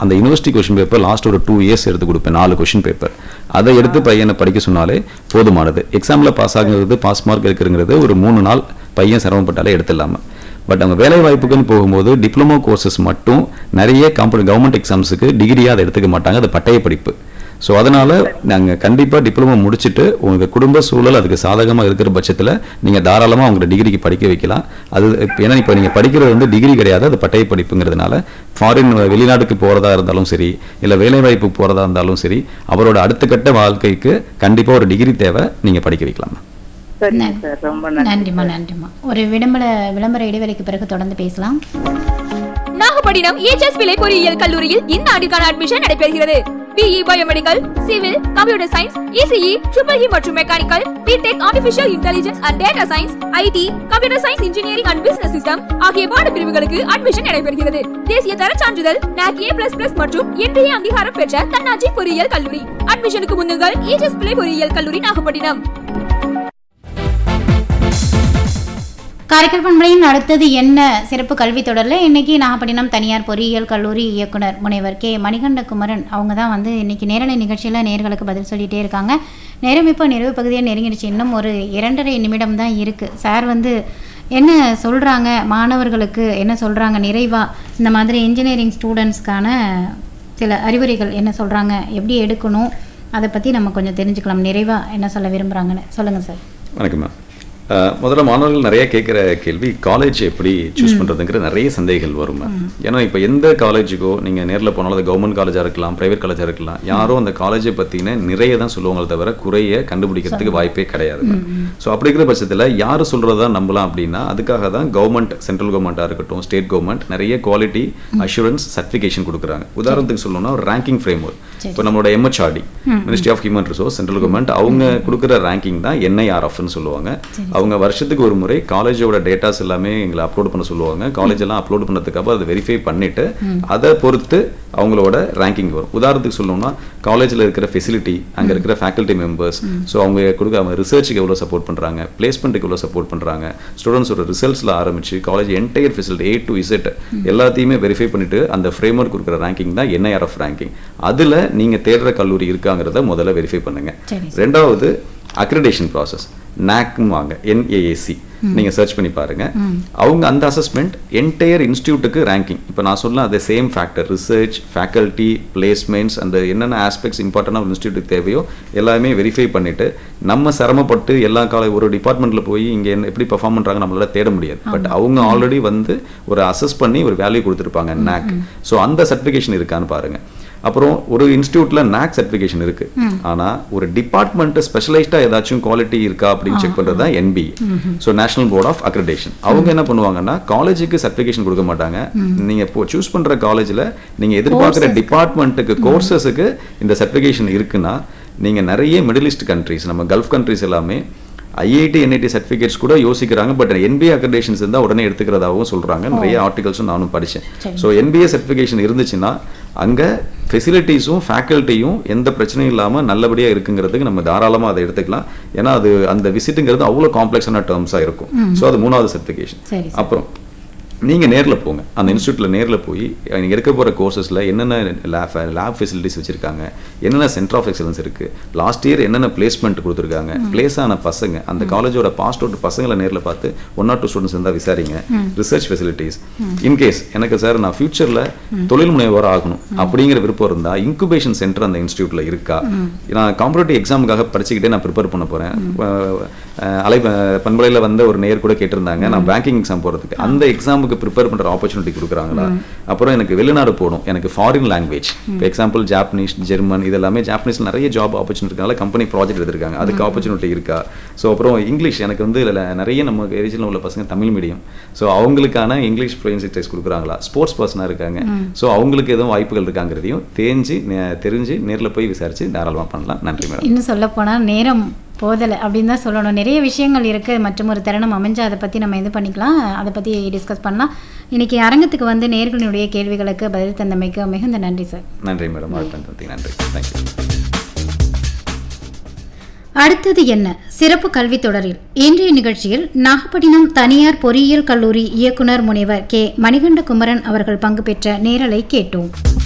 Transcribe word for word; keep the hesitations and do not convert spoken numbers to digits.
அந்த university question paper last ஒரு two years எடுத்து கொடுப்பேன், நாலு கொஷின் பேப்பர். அதை எடுத்து பையனை படிக்க சொன்னாலே போதுமானது. எக்ஸாமில் பாஸ் ஆகுறது, பாஸ் மார்க் இருக்குங்கிறது ஒரு மூணு நாள் பையன் சிரமப்பட்டாலே எடுத்துடலாமல். பட் அவங்க வேலை வாய்ப்புக்குன்னு போகும்போது டிப்ளமோ கோர்சஸ் மட்டும் நிறைய கம்பெனி கவர்மெண்ட் எக்ஸாம்ஸுக்கு டிகிரியாக அதை எடுத்துக்க மாட்டாங்க, அது பட்டய படிப்பு. ஸோ அதனால் நாங்கள் கண்டிப்பாக டிப்ளமோ முடிச்சுட்டு உங்கள் குடும்ப சூழல் அதுக்கு சாதகமாக இருக்கிற பட்சத்தில் நீங்கள் தாராளமாக உங்களோட டிகிரிக்கு படிக்க வைக்கலாம். அது ஏன்னா இப்போ நீங்கள் படிக்கிறது வந்து டிகிரி கிடையாது, அது பட்டய படிப்புங்கிறதுனால ஃபாரின் வெளிநாட்டுக்கு போகிறதா இருந்தாலும் சரி, இல்லை வேலைவாய்ப்பு போகிறதா இருந்தாலும் சரி, அவரோட அடுத்த கட்ட வாழ்க்கைக்கு கண்டிப்பாக ஒரு டிகிரி தேவை, நீங்கள் படிக்க வைக்கலாம். நன்றிமா நன்றிமா. ஒரு விளம்பர விளம்பர இடைவெளிக்கு பிறகு தொடர்ந்து பேசலாம். நாகப்பட்டினம் ஏஜஸ் பிள்ளை பொறியியல் கல்லூரியில் இந்த ஆண்டுக்கான அட்மிஷன் நடைபெறுகிறது. BE biomedical, civil, computer science, ECE, triple E மற்றும் mechanical, BTech, artificial intelligence and data science, ID, computer science engineering and business system ஆகிய பாட பிரிவுகளுக்கு அட்மிஷன் நடைபெறுகிறது. தேசிய தர சான்றிதழ் நாக் ஏ பிளஸ் பிளஸ் மற்றும் இன்றைய அங்கீகாரம் பெற்ற தன்னாட்சி பொறியியல் கல்லூரி. அட்மிஷனுக்கு முன்னுங்கள் ஏஜஸ் பிள்ளை பொறியியல் கல்லூரி, நாகப்பட்டினம். காரைக்கால் பண்பலையின் அடுத்தது என்ன சிறப்பு கல்வி தொடரில் இன்னைக்கு நாகப்பட்டினம் தனியார் பொறியியல் கல்லூரி இயக்குனர் முனைவர் கே மணிகண்ட குமரன் அவங்க தான் வந்து இன்னைக்கு நேரலை நிகழ்ச்சியில் நேர்களுக்கு பதில் சொல்லிகிட்டே இருக்காங்க. நேரம் இப்போ நிறைவு பகுதியாக நெருங்கிடுச்சு, இன்னும் ஒரு இரண்டரை நிமிடம் தான் இருக்குது. சார் வந்து என்ன சொல்கிறாங்க, மாணவர்களுக்கு என்ன சொல்கிறாங்க, நிறைவாக இந்த மாதிரி இன்ஜினியரிங் ஸ்டூடெண்ட்ஸ்க்கான சில அறிவுரைகள் என்ன சொல்கிறாங்க, எப்படி எடுக்கணும், அதை பற்றி நம்ம கொஞ்சம் தெரிஞ்சுக்கலாம். நிறைவாக என்ன சொல்ல விரும்புகிறாங்கன்னு சொல்லுங்கள் சார். வணக்கம் மேம். முதல்ல மாணவர்கள் நிறைய கேட்குற கேள்வி, காலேஜ் எப்படி சூஸ் பண்ணுறதுங்கிற நிறைய சந்தேகங்கள் வரும். ஏன்னா இப்போ எந்த காலேஜுக்கோ நீங்கள் நேரில் போனாலும் அது கவர்மெண்ட் காலேஜாக இருக்கலாம், ப்ரைவேட் காலேஜாக இருக்கலாம், யாரும் அந்த காலேஜை பற்றின நிறைய தான் சொல்லுவாங்களே தவிர குறைய கண்டுபிடிக்கிறதுக்கு வாய்ப்பே கிடையாது. ஸோ அப்படி இருக்கிற பட்சத்தில் யார் சொல்கிறதா நம்பலாம் அப்படின்னா, அதுக்காக தான் கவர்மெண்ட், சென்ட்ரல் கவர்மெண்ட்டாக இருக்கட்டும், ஸ்டேட் கவர்மெண்ட் நிறைய குவாலிட்டி அஷூரன்ஸ் சர்டிஃபிகேஷன் கொடுக்குறாங்க. உதாரணத்துக்கு சொல்லணும்னா ஒரு ரேங்கிங் ஃப்ரேம் ஒர்க். இப்போ நம்மளோட MHRD, ministry of human resource, central government, அவங்க கொடுக்குற ரேங்கிங் தான் என்ஐஆர்எஃப்னு சொல்லுவாங்க. அவங்க வருஷத்துக்கு ஒரு முறை காலேஜோட டேட்டாஸ் எல்லாமே எங்களை அப்லோட் பண்ண சொல்லுவாங்க. காலேஜ் எல்லாம் அப்லோட் பண்ணதுக்கு அப்புறம் அதை வெரிஃபை பண்ணிட்டு அதை பொறுத்து அவங்களோட ரேங்கிங் வரும். உதாரணத்துக்கு சொல்லணும்னா காலேஜில் இருக்கிற ஃபெசிலிட்டி, அங்கே இருக்கிற ஃபேக்கல்ட்டி மெம்பர்ஸ், ஸோ அவங்க கொடுக்க அவங்க ரிசர்ச்சுக்கு எவ்வளோ சப்போர்ட் பண்ணுறாங்க, பிளேஸ்மெண்ட்டுக்கு எவ்வளோ சப்போர்ட் பண்ணுறாங்க, ஸ்டூடெண்ட்ஸோட ரிசல்ட்ஸில் ஆரம்பிச்சு college entire facility A to Z எல்லாத்தையுமே வெரிஃபை பண்ணிட்டு அந்த ஃப்ரேம் ஒர்க் கொடுக்குற ரேங்கிங் தான் என்ஐஆர்எஃப் ரேங்கிங். அதில் நீங்கள் தேடுற கல்லூரி இருக்காங்கிறத முதல்ல வெரிஃபை பண்ணுங்க. ரெண்டாவது அக்ரிடேஷன் ப்ராசஸ், நாக்வாங்க, என்ஏஏசி நீங்கள் சர்ச் பண்ணி பாருங்க. அவங்க அந்த அசஸ்மெண்ட் என்டையர் இன்ஸ்டியூட்டுக்கு ரேங்கிங். இப்போ நான் சொல்ல அதே same factor, research, faculty, placements, அந்த என்னென்ன ஆஸ்பெக்ட்ஸ் இம்பார்ட்டண்டாக ஒரு இன்ஸ்டியூட்டுக்கு தேவையோ எல்லாமே வெரிஃபை பண்ணிட்டு நம்ம சிரமப்பட்டு எல்லா கால ஒரு டிபார்ட்மெண்ட்டில் போய் இங்கே என்ன எப்படி பெர்ஃபார்ம் பண்ணுறாங்க நம்மளால தேட முடியாது. பட் அவங்க ஆல்ரெடி வந்து ஒரு அசஸ் பண்ணி ஒரு வேல்யூ கொடுத்துருப்பாங்க, நாக். ஸோ அந்த சர்டிஃபிகேஷன் இருக்கான்னு பாருங்க. அப்புறம் ஒரு இன்ஸ்டியூட்ல நாக் சர்டிஃபிகேஷன் இருக்கு, ஆனா ஒரு டிபார்ட்மெண்ட் ஸ்பெஷலைஸ்டா ஏதாச்சும் குவாலிட்டி இருக்கா அப்படின்னு செக் பண்றது தான் NBA. So national board of accreditation. அவங்க என்ன பண்ணுவாங்கன்னா காலேஜுக்கு சர்டிஃபிகேஷன் கொடுக்க மாட்டாங்க. நீங்க இப்போ சூஸ் பண்ற காலேஜ்ல நீங்க எதிர்பார்க்குற டிபார்ட்மெண்ட்டுக்கு கோர்சஸுக்கு இந்த சர்டிஃபிகேஷன் இருக்குன்னா, நீங்க நிறைய மிடில் ஈஸ்ட் கண்ட்ரிஸ், நம்ம கல்ஃப் கண்ட்ரிஸ் எல்லாமே ஐஐடி என்ஐடி சர்டிஃபிகேட்ஸ் கூட யோசிக்கிறாங்க. பட் என்பிஏ அக்ரிடேஷன்ஸ் இருந்தால் உடனே எடுத்துக்கிறதாகவும் சொல்கிறாங்க. நிறைய ஆர்டிகல்ஸும் நானும் படித்தேன். ஸோ என்பிஏ சர்டிஃபிகேஷன் இருந்துச்சுன்னா அங்கே ஃபெசிலிட்டிஸும் ஃபேக்கல்ட்டியும் எந்த பிரச்சனையும் இல்லாமல் நல்லபடியாக இருக்குங்கிறதுக்கு நம்ம தாராளமாக அதை எடுத்துக்கலாம். ஏன்னா அது அந்த விசிட்டுங்கிறது அவ்வளோ காம்ப்ளெக்ஸான டேர்ம்ஸாக இருக்கும். ஸோ அது மூணாவது சர்டிஃபிகேஷன். அப்புறம் நீங்கள் நேரில் போங்க, அந்த இன்ஸ்டியூட்டில் நேரில் போய் நீங்கள் எடுக்க போகிற கோர்சஸில் என்னென்ன லேப் லேப் ஃபெசிலிட்டிஸ் வச்சுருக்காங்க, என்னென்ன சென்டர் ஆஃப் எக்ஸலன்ஸ் இருக்குது, லாஸ்ட் இயர் என்னென்ன பிளேஸ்மெண்ட் கொடுத்துருக்காங்க, பிளேஸ் ஆன பசங்க, அந்த காலேஜோட பாஸ்ட் அவுட் பசங்களை நேரில் பார்த்து ஒன் ஆர் டூ ஸ்டூடெண்ட்ஸ் இருந்தால் விசாரிங்க. ரிசர்ச் ஃபெசிலிட்டிஸ், இன்கேஸ் எனக்கு சார் நான் ஃபியூச்சரில் தொழில் முனைவர் ஆகணும் அப்படிங்கிற விருப்பம் இருந்தால் இன்குபேஷன் சென்டர் அந்த இன்ஸ்டியூட்டில் இருக்கா, நான் காம்படிட்டிவ் எக்ஸாமுக்காக படிச்சுக்கிட்டே நான் ப்ரிப்பேர் பண்ண போகிறேன். அலை பண்பலையில் வந்த ஒரு நேர் கூட கேட்டிருந்தாங்க நான் பேங்கிங் எக்ஸாம் போகிறதுக்கு, அந்த எக்ஸாமுக்கு ப்ரிப்பேர் பண்ணுற ஆப்பர்ச்சுனிட்டி கொடுக்குறாங்களா. அப்புறம் எனக்கு வெளிநாடு போகணும், எனக்கு ஃபாரின் லாங்குவேஜ், இப்போ எக்ஸாம்பிள் ஜாப்பனீஸ், ஜெர்மன், இது எல்லாமே ஜாப்பனீஸ் நிறைய ஜாப் ஆப்பர்ச்சுனிட்டி இருக்காங்க, கம்பெனி ப்ராஜெக்ட் எடுத்திருக்காங்க, அதுக்கு ஆப்பர்ச்சுனிட்டி இருக்கா. ஸோ அப்புறம் இங்கிலீஷ், எனக்கு வந்து இதில் நிறைய நம்ம ரீஜனில் உள்ள பசங்க தமிழ் மீடியம், ஸோ அவங்களுக்கான இங்கிலீஷ் ஃப்ளூயன்சி டெஸ்ட் கொடுக்குறாங்களா, ஸ்போர்ட்ஸ் பர்சனாக இருக்காங்க, ஸோ அவங்களுக்கு எதுவும் வாய்ப்புகள் இருக்காங்கிறதையும் தெரிஞ்சு தெரிஞ்சு நேரில் போய் விசாரிச்சு தாராளமாக பண்ணலாம். நன்றி மேடம். இன்னும் சொல்ல போனால் நேரம் போதலை அப்படின்னு தான் சொல்லணும். நிறைய விஷயங்கள் இருக்குது, மற்றும் ஒரு தருணம் அமைஞ்சா அதை பற்றி நம்ம இது பண்ணிக்கலாம், அதை பற்றி டிஸ்கஸ் பண்ணலாம். இன்றைக்கி அரங்கத்துக்கு வந்து நேர்களுடைய கேள்விகளுக்கு பதில் தந்தமைக்கு மிகுந்த நன்றி சார். நன்றி மேடம். நன்றி. தேங்க்யூ. அடுத்தது என்ன சிறப்பு கல்வி தொடரில் இன்றைய நிகழ்ச்சியில் நாகப்பட்டினம் தனியார் பொறியியல் கல்லூரி இயக்குனர் முனைவர் கே மணிகண்ட குமரன் அவர்கள் பங்கு பெற்ற நேரலை கேட்டோம்.